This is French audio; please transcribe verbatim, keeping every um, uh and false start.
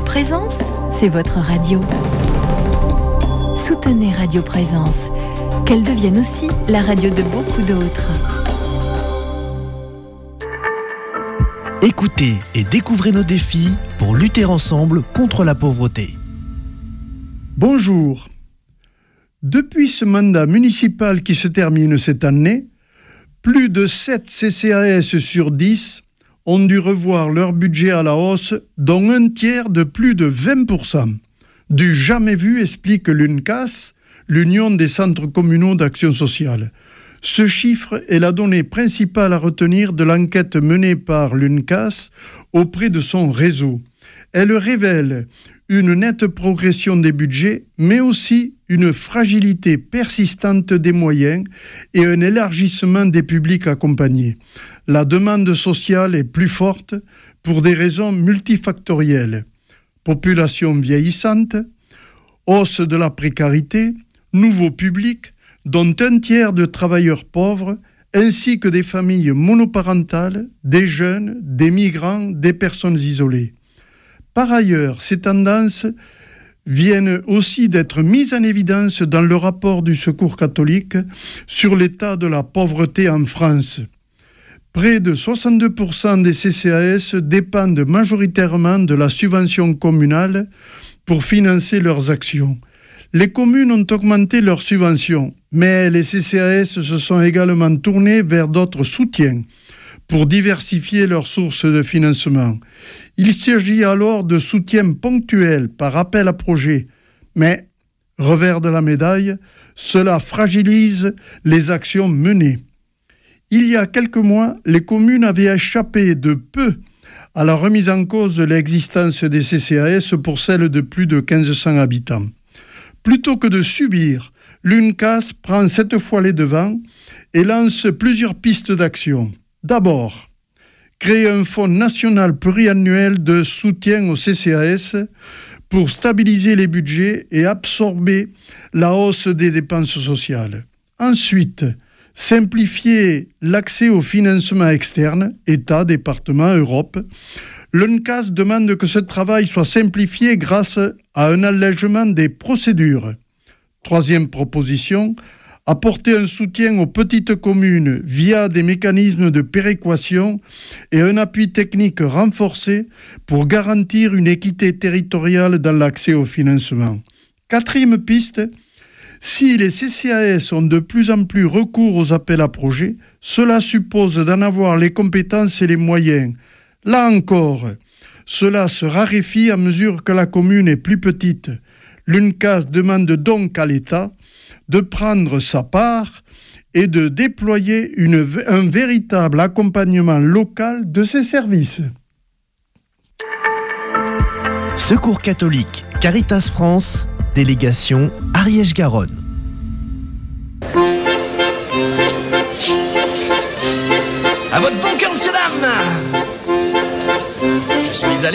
Présence, c'est votre radio. Soutenez Radio Présence, qu'elle devienne aussi la radio de beaucoup d'autres. Écoutez et découvrez nos défis pour lutter ensemble contre la pauvreté. Bonjour. Depuis ce mandat municipal qui se termine cette année, plus de sept C C A S sur dix ont dû revoir leur budget à la hausse, dont un tiers de plus de vingt pour cent. Du jamais vu, explique l'U N C A S, l'Union des centres communaux d'action sociale. Ce chiffre est la donnée principale à retenir de l'enquête menée par l'U N C A S auprès de son réseau. Elle révèle une nette progression des budgets, mais aussi une fragilité persistante des moyens et un élargissement des publics accompagnés. La demande sociale est plus forte pour des raisons multifactorielles. Population vieillissante, hausse de la précarité, nouveaux publics, dont un tiers de travailleurs pauvres, ainsi que des familles monoparentales, des jeunes, des migrants, des personnes isolées. Par ailleurs, ces tendances viennent aussi d'être mises en évidence dans le rapport du Secours catholique sur l'état de la pauvreté en France. Près de soixante-deux pour cent des C C A S dépendent majoritairement de la subvention communale pour financer leurs actions. Les communes ont augmenté leurs subventions, mais les C C A S se sont également tournés vers d'autres soutiens pour diversifier leurs sources de financement. Il s'agit alors de soutiens ponctuels par appel à projet, mais, revers de la médaille, cela fragilise les actions menées. Il y a quelques mois, les communes avaient échappé de peu à la remise en cause de l'existence des C C A S pour celles de plus de quinze cents habitants. Plutôt que de subir, l'U N C A S prend cette fois les devants et lance plusieurs pistes d'action. D'abord, créer un fonds national pluriannuel de soutien aux C C A S pour stabiliser les budgets et absorber la hausse des dépenses sociales. Ensuite, simplifier l'accès au financement externe, État, département, Europe. L'U N C A S demande que ce travail soit simplifié grâce à un allègement des procédures. Troisième proposition, apporter un soutien aux petites communes via des mécanismes de péréquation et un appui technique renforcé pour garantir une équité territoriale dans l'accès au financement. Quatrième piste, si les C C A S ont de plus en plus recours aux appels à projets, cela suppose d'en avoir les compétences et les moyens. Là encore, cela se raréfie à mesure que la commune est plus petite. L'U N C A S demande donc à l'État de prendre sa part et de déployer une, un véritable accompagnement local de ces services. Secours catholique, Caritas France, délégation Ariège-Garonne. À votre bon cœur, monsieur, dame. Je suis allé